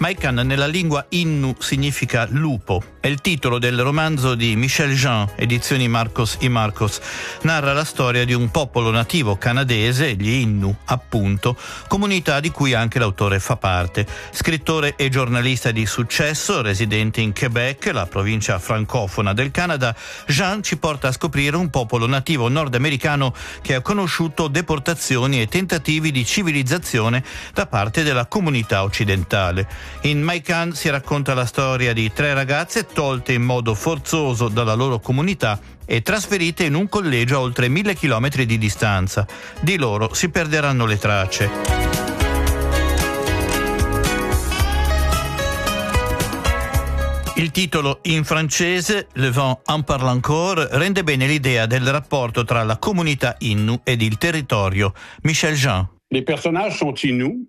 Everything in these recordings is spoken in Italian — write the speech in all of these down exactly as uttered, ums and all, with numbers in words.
Maikan nella lingua Innu significa lupo. È il titolo del romanzo di Michel Jean, edizioni Marcos y Marcos. Narra la storia di un popolo nativo canadese, gli Innu, appunto, comunità di cui anche l'autore fa parte. Scrittore e giornalista di successo, residente in Quebec, la provincia francofona del Canada, Jean ci porta a scoprire un popolo nativo nordamericano che ha conosciuto deportazioni e tentativi di civilizzazione da parte della comunità occidentale. In Maikan si racconta la storia di tre ragazze tolte in modo forzoso dalla loro comunità e trasferite in un collegio a oltre mille chilometri di distanza. Di loro si perderanno le tracce. Il titolo in francese, Le vent en parle encore, rende bene l'idea del rapporto tra la comunità Innu ed il territorio. Michel Jean. Les personnages sont Innu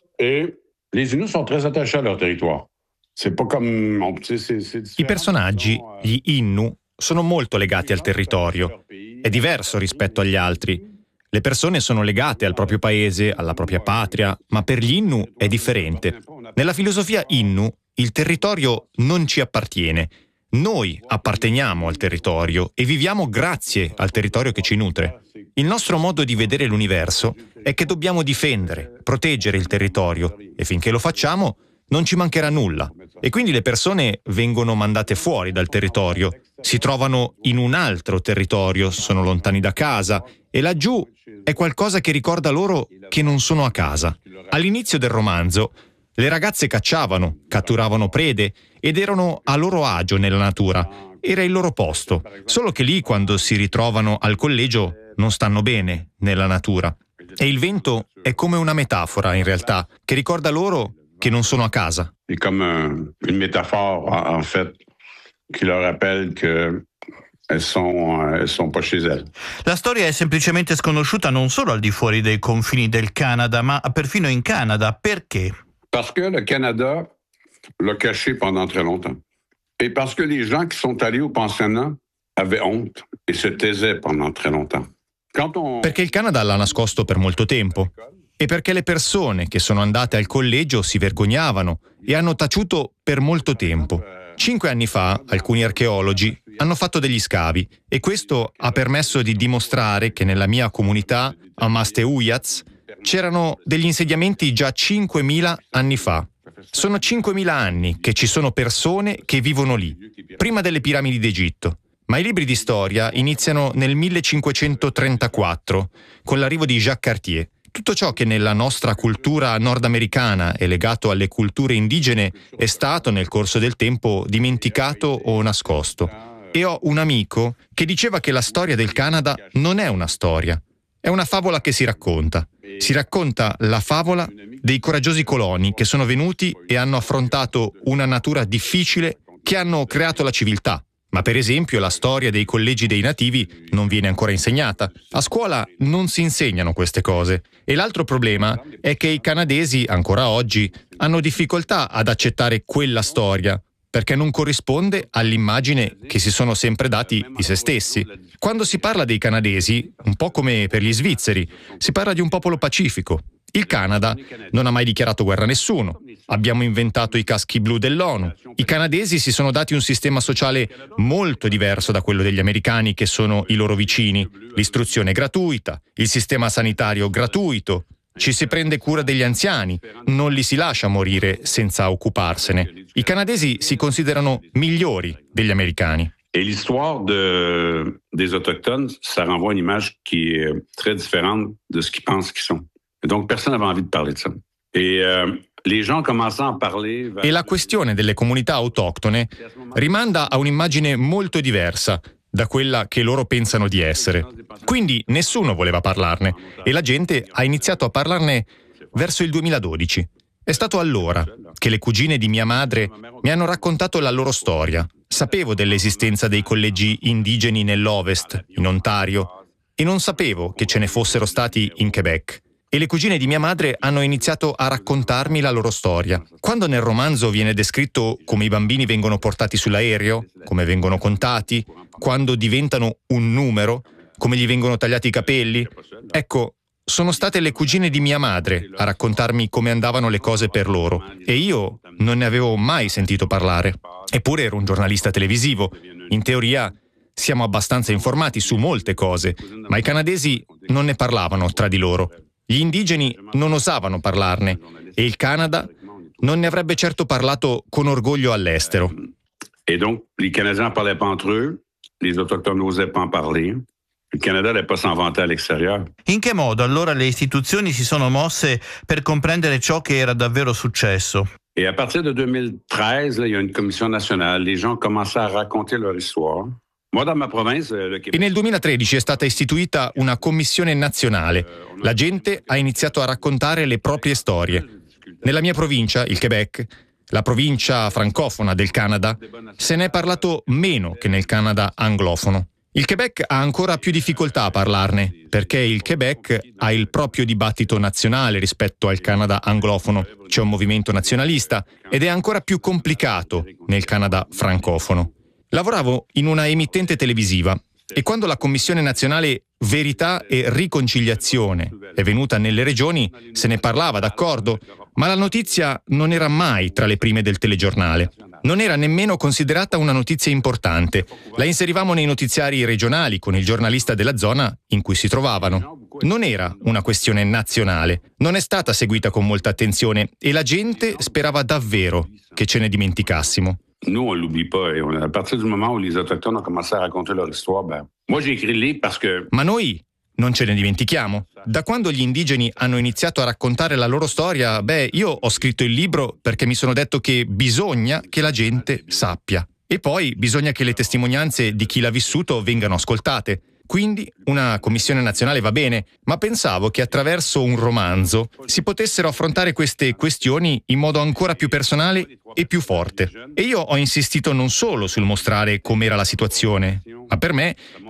et les Innus sont très attachés à leur territoire. C'est pas comme c'est, c'est, c'est I personaggi, gli Innu, sono molto legati al territorio. È diverso rispetto agli altri. Le persone sono legate al proprio paese, alla propria patria, ma per gli Innu è differente. Nella filosofia Innu, il territorio non ci appartiene. Noi apparteniamo al territorio e viviamo grazie al territorio che ci nutre. Il nostro modo di vedere l'universo è che dobbiamo difendere, proteggere il territorio e finché lo facciamo non ci mancherà nulla. E quindi le persone vengono mandate fuori dal territorio, si trovano in un altro territorio, sono lontani da casa e laggiù è qualcosa che ricorda loro che non sono a casa. All'inizio del romanzo le ragazze cacciavano, catturavano prede ed erano a loro agio nella natura. Era il loro posto. Solo che lì, quando si ritrovano al collegio, non stanno bene nella natura. E il vento è come una metafora, in realtà, che ricorda loro che non sono a casa. È come una metafora, en fait, qui leur rappelle que elles sont, elles sont pas chez elles. La storia è semplicemente sconosciuta non solo al di fuori dei confini del Canada, ma perfino in Canada. Perché? Parce que le Canada l'a caché pendant très longtemps. Et parce que les gens qui sont allés au pensionnat avaient honte et se taisaient pendant très longtemps. Quand on... Perché il Canada l'ha nascosto per molto tempo. E perché le persone che sono andate al collegio si vergognavano e hanno taciuto per molto tempo. Cinque anni fa alcuni archeologi hanno fatto degli scavi e questo ha permesso di dimostrare che nella mia comunità, a Masteuiatz, c'erano degli insediamenti già cinquemila anni fa. Sono cinquemila anni che ci sono persone che vivono lì, prima delle piramidi d'Egitto. Ma i libri di storia iniziano nel millecinquecentotrentaquattro, con l'arrivo di Jacques Cartier. Tutto ciò che nella nostra cultura nordamericana è legato alle culture indigene è stato nel corso del tempo dimenticato o nascosto. E ho un amico che diceva che la storia del Canada non è una storia, è una favola che si racconta. Si racconta la favola dei coraggiosi coloni che sono venuti e hanno affrontato una natura difficile, che hanno creato la civiltà. Ma per esempio la storia dei collegi dei nativi non viene ancora insegnata. A scuola non si insegnano queste cose. E l'altro problema è che i canadesi, ancora oggi, hanno difficoltà ad accettare quella storia, perché non corrisponde all'immagine che si sono sempre dati di se stessi. Quando si parla dei canadesi, un po' come per gli svizzeri, si parla di un popolo pacifico. Il Canada non ha mai dichiarato guerra a nessuno. Abbiamo inventato i caschi blu dell'ONU. I canadesi si sono dati un sistema sociale molto diverso da quello degli americani, che sono i loro vicini. L'istruzione gratuita, il sistema sanitario gratuito, ci si prende cura degli anziani, non li si lascia morire senza occuparsene. I canadesi si considerano migliori degli americani. Et l'histoire de, des Autochtones, ça renvoie une image qui est très différente de ce qu'ils pensent qu'ils sont. Et donc personne n'avait envie de parler de ça. Et euh, les gens commençant a parler... E la questione delle comunità autoctone rimanda a un'immagine molto diversa da quella che loro pensano di essere. Quindi nessuno voleva parlarne e la gente ha iniziato a parlarne verso il duemiladodici. È stato allora che le cugine di mia madre mi hanno raccontato la loro storia. Sapevo dell'esistenza dei collegi indigeni nell'Ovest, in Ontario, e non sapevo che ce ne fossero stati in Quebec. E le cugine di mia madre hanno iniziato a raccontarmi la loro storia. Quando nel romanzo viene descritto come i bambini vengono portati sull'aereo, come vengono contati, quando diventano un numero, come gli vengono tagliati i capelli, ecco, sono state le cugine di mia madre a raccontarmi come andavano le cose per loro e io non ne avevo mai sentito parlare. Eppure ero un giornalista televisivo. In teoria siamo abbastanza informati su molte cose, ma i canadesi non ne parlavano tra di loro. Gli indigeni non osavano parlarne e il Canada non ne avrebbe certo parlato con orgoglio all'estero. Et donc, les Canadiens ne parlaient pas entre eux, les Autochtones n'osaient pas en parler. Il Canada n'allait pas s'en vanter à l'extérieur. In che modo allora le istituzioni si sono mosse per comprendere ciò che era davvero successo? Et à partir de deux mille treize, là, il y a une commission nationale. Les gens commençaient à raconter leur histoire. Moi, dans ma province, le Québec... E nel duemilatredici è stata istituita una commissione nazionale. La gente ha iniziato a raccontare le proprie storie. Nella mia provincia, il Quebec, la provincia francofona del Canada, se ne è parlato meno che nel Canada anglofono. Il Quebec ha ancora più difficoltà a parlarne, perché il Quebec ha il proprio dibattito nazionale rispetto al Canada anglofono. C'è un movimento nazionalista ed è ancora più complicato nel Canada francofono. Lavoravo in una emittente televisiva e quando la Commissione Nazionale Verità e Riconciliazione è venuta nelle regioni se ne parlava, d'accordo, ma la notizia non era mai tra le prime del telegiornale. Non era nemmeno considerata una notizia importante. La inserivamo nei notiziari regionali con il giornalista della zona in cui si trovavano. Non era una questione nazionale, non è stata seguita con molta attenzione e la gente sperava davvero che ce ne dimenticassimo. Nous, on l'oublie pas. Et on, à partir du moment où les Autochtones ont commencé à raconter leur histoire, ben, moi j'ai écrit le livre parce que... Ma noi non ce ne dimentichiamo. Da quando gli indigeni hanno iniziato a raccontare la loro storia, beh, io ho scritto il libro perché mi sono detto che bisogna che la gente sappia. E poi bisogna che le testimonianze di chi l'ha vissuto vengano ascoltate. Quindi una commissione nazionale va bene, ma pensavo che attraverso un romanzo si potessero affrontare queste questioni in modo ancora più personale e più forte. E io ho insistito non solo sul mostrare com'era la situazione, ma per me